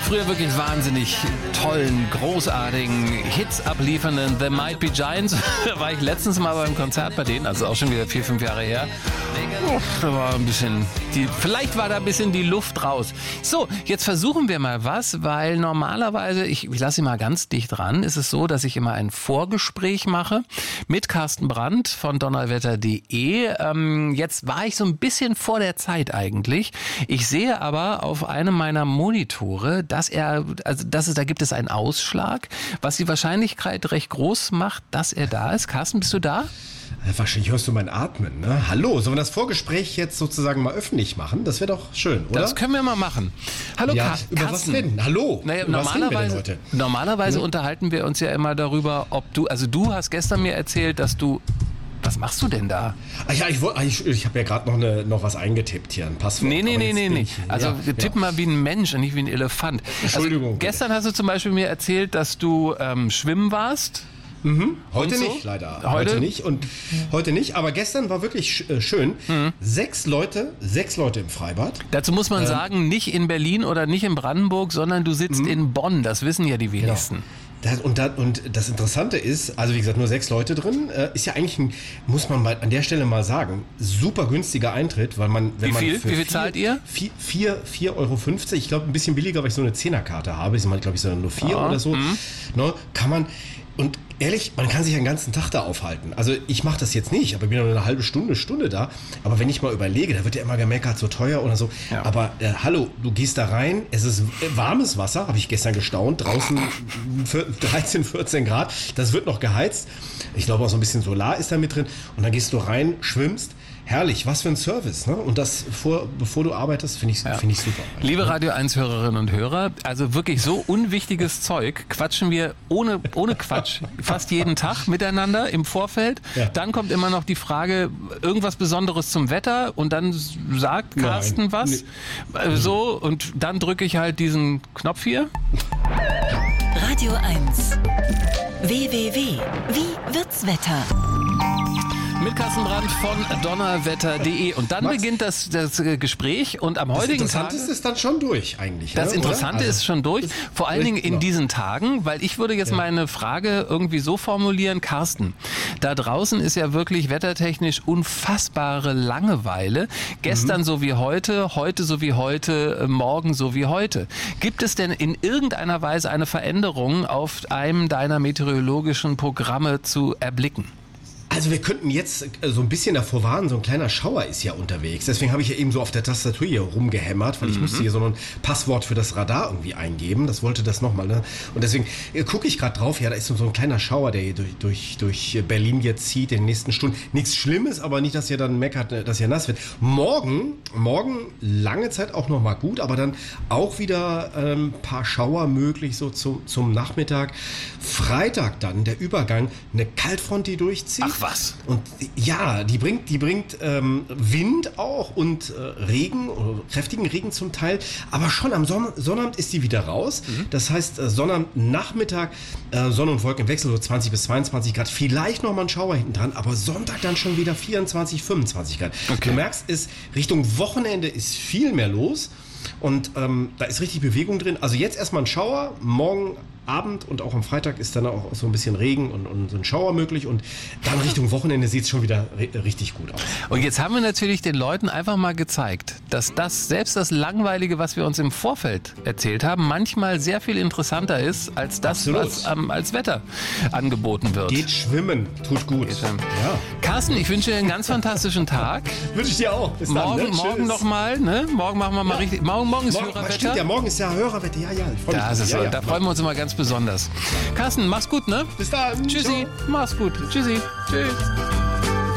früher wirklich wahnsinnig tollen, großartigen Hits abliefernden The Might Be Giants. Da war ich letztens mal beim Konzert bei denen, also auch schon wieder 4-5 Jahre her. Da war vielleicht war da ein bisschen die Luft raus. So, jetzt versuchen wir mal was, weil normalerweise, ich lasse Sie mal ganz dicht dran, ist es so, dass ich immer ein Vorgespräch mache mit Carsten Brandt von donnerwetter.de. Jetzt war ich so ein bisschen vor der Zeit eigentlich. Ich sehe aber auf einem meiner Monitore, da gibt es einen Ausschlag, was die Wahrscheinlichkeit recht groß macht, dass er da ist. Carsten, bist du da? Wahrscheinlich hörst du mein Atmen, ne? Hallo, sollen wir das Vorgespräch jetzt sozusagen mal öffentlich machen? Das wäre doch schön, oder? Das können wir mal machen. Hallo, ja, Carsten. Über was denn? Hallo. Naja, über was reden wir denn heute? Normalerweise unterhalten wir uns ja immer darüber, ob du hast gestern mir erzählt, dass du, was machst du denn da? Ach ja, ich habe ja gerade noch was eingetippt hier, ein Passwort. Nee. Also tipp mal wie ein Mensch und nicht wie ein Elefant. Entschuldigung. Also, gestern hast du zum Beispiel mir erzählt, dass du schwimmen warst. Mhm. Heute so? nicht, leider. Heute nicht, aber gestern war wirklich schön. 6 Leute im Freibad. Dazu muss man sagen, nicht in Berlin oder nicht in Brandenburg, sondern du sitzt in Bonn. Das wissen ja die wenigsten. Ja. Und das Interessante ist, also wie gesagt, nur 6 Leute drin, ist ja eigentlich, muss man mal an der Stelle mal sagen, super günstiger Eintritt, weil man, wenn Wie man viel zahlt ihr? 4,50 Euro. Ich glaube, ein bisschen billiger, weil ich so eine 10er-Karte habe. Ist mal, glaube ich, so nur 4 oder so. Ne, kann man. Und ehrlich, man kann sich den ganzen Tag da aufhalten. Also ich mache das jetzt nicht, aber ich bin nur eine halbe Stunde da. Aber wenn ich mal überlege, da wird ja immer gemeckert, so teuer oder so. Ja. Aber hallo, du gehst da rein, es ist warmes Wasser, habe ich gestern gestaunt, draußen 13, 14 Grad, das wird noch geheizt. Ich glaube auch so ein bisschen Solar ist da mit drin. Und dann gehst du rein, schwimmst. Herrlich, was für ein Service, ne? Und das bevor du arbeitest, finde ich super. Liebe Radio 1 Hörerinnen und Hörer, also wirklich so unwichtiges Zeug quatschen wir ohne Quatsch fast jeden Tag miteinander im Vorfeld. Ja. Dann kommt immer noch die Frage, irgendwas Besonderes zum Wetter und dann sagt Carsten was. Nee. So, und dann drücke ich halt diesen Knopf hier. Radio 1. www. Wie wird's Wetter? Mit Carsten Brandt von donnerwetter.de. Und dann beginnt das Gespräch und am heutigen Tag... Das Interessante ist dann schon durch eigentlich. Das Interessante ist schon durch. Vor allen Dingen in diesen Tagen, weil ich würde jetzt meine Frage irgendwie so formulieren, Carsten, da draußen ist ja wirklich wettertechnisch unfassbare Langeweile. Gestern so wie heute so wie heute, morgen so wie heute. Gibt es denn in irgendeiner Weise eine Veränderung auf einem deiner meteorologischen Programme zu erblicken? Also wir könnten jetzt so ein bisschen davor warnen, so ein kleiner Schauer ist ja unterwegs. Deswegen habe ich ja eben so auf der Tastatur hier rumgehämmert, weil ich musste hier so ein Passwort für das Radar irgendwie eingeben. Das wollte das nochmal, ne? Und deswegen gucke ich gerade drauf, ja, da ist so ein kleiner Schauer, der hier durch Berlin jetzt zieht in den nächsten Stunden. Nichts Schlimmes, aber nicht, dass ihr dann meckert, dass ihr nass wird. Morgen lange Zeit auch nochmal gut, aber dann auch wieder ein paar Schauer möglich, so zum Nachmittag. Freitag dann der Übergang, eine Kaltfront, die durchzieht. Ach was. Und ja, die bringt Wind auch und Regen, oder kräftigen Regen zum Teil. Aber schon am Sonnabend ist die wieder raus. Das heißt, Sonnabendnachmittag, Sonne und Wolken im Wechsel, so 20 bis 22 Grad. Vielleicht nochmal ein Schauer hinten dran, aber Sonntag dann schon wieder 24, 25 Grad. Okay. Du merkst, Richtung Wochenende ist viel mehr los. Und da ist richtig Bewegung drin. Also jetzt erstmal ein Schauer, morgen Abend und auch am Freitag ist dann auch so ein bisschen Regen und so ein Schauer möglich. Und dann Richtung Wochenende sieht es schon wieder richtig gut aus. Und jetzt haben wir natürlich den Leuten einfach mal gezeigt, dass selbst das Langweilige, was wir uns im Vorfeld erzählt haben, manchmal sehr viel interessanter ist als das, was als Wetter angeboten wird. Geht schwimmen, tut gut. Ja. Carsten, ich wünsche dir einen ganz fantastischen Tag. Wünsche ich dir auch. Bis morgen nochmal, ne? Morgen machen wir mal richtig. Morgen ist Hörerwetter. Stimmt, ja, morgen ist ja Hörerwetter. Ja, ich freue mich. Da freuen wir uns immer ganz besonders. Carsten, mach's gut, ne? Bis dann. Tschüssi. Ciao. Mach's gut. Tschüssi. Tschüss.